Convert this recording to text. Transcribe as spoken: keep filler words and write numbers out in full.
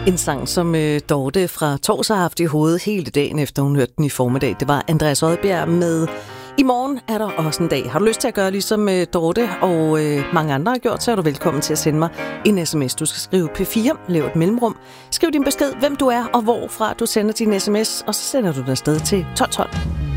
En sang, som øh, Dorte fra Tors har haft i hovedet hele dagen, efter hun hørte den i formiddag. Det var Andreas Odbjerg med "I morgen er der også en dag". Har du lyst til at gøre ligesom øh, Dorte og øh, mange andre har gjort, så er du velkommen til at sende mig en sms. Du skal skrive P fire, lav et mellemrum. Skriv din besked, hvem du er og hvorfra du sender din sms, og så sender du den afsted til tolv tolv.